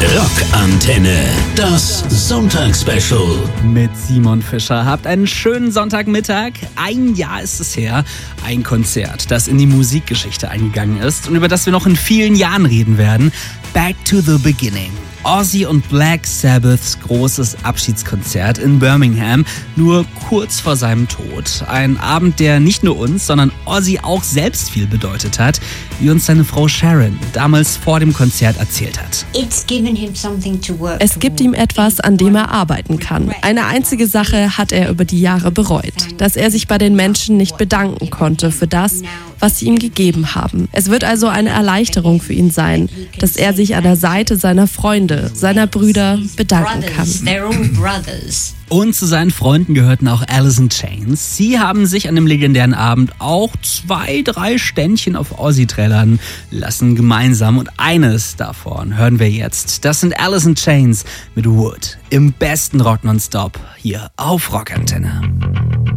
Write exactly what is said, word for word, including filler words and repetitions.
Rockantenne, das Sonntagsspecial. Mit Simon Fischer. Habt einen schönen Sonntagmittag. Ein Jahr ist es her. Ein Konzert, das in die Musikgeschichte eingegangen ist und über das wir noch in vielen Jahren reden werden. Back to the Beginning. Ozzy und Black Sabbaths großes Abschiedskonzert in Birmingham, nur kurz vor seinem Tod. Ein Abend, der nicht nur uns, sondern Ozzy auch selbst viel bedeutet hat, wie uns seine Frau Sharon damals vor dem Konzert erzählt hat. Es gibt ihm etwas, an dem er arbeiten kann. Eine einzige Sache hat er über die Jahre bereut, dass er sich bei den Menschen nicht bedanken konnte für das, was sie ihm gegeben haben. Es wird also eine Erleichterung für ihn sein, dass er sich an der Seite seiner Freunde, seiner Brüder bedanken kann. Und zu seinen Freunden gehörten auch Alice in Chains. Sie haben sich an dem legendären Abend auch zwei, drei Ständchen auf Ozzy trällern lassen gemeinsam. Und eines davon hören wir jetzt. Das sind Alice in Chains mit Wood im besten Rock nonstop hier auf Rockantenne.